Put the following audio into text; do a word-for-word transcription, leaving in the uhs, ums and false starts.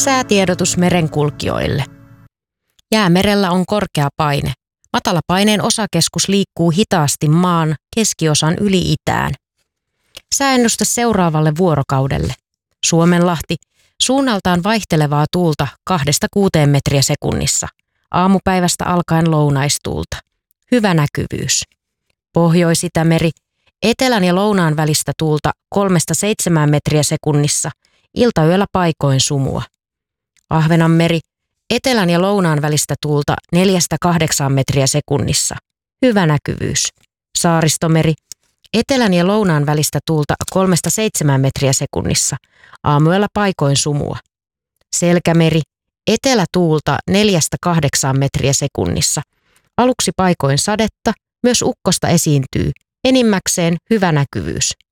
Säätiedotus merenkulkijoille. Jäämerellä on korkea paine. Matalapaineen osakeskus liikkuu hitaasti maan keskiosan yli itään. Sääennuste seuraavalle vuorokaudelle. Suomenlahti, suunnaltaan vaihtelevaa tuulta kahdesta kuuteen metriä sekunnissa. Aamupäivästä alkaen lounaistuulta. Hyvä näkyvyys. Pohjois-Itämeri, etelän ja lounaan välistä tuulta kolmesta seitsemään metriä sekunnissa. Iltayöllä paikoin sumua. Ahvenanmeri, etelän ja lounaan välistä tuulta neljästä kahdeksaan metriä sekunnissa. Hyvä näkyvyys. Saaristomeri, etelän ja lounaan välistä tuulta kolmesta seitsemään metriä sekunnissa. Aamuyöllä paikoin sumua. Selkämeri, etelätuulta neljästä kahdeksaan metriä sekunnissa. Aluksi paikoin sadetta, myös ukkosta esiintyy. Enimmäkseen hyvä näkyvyys.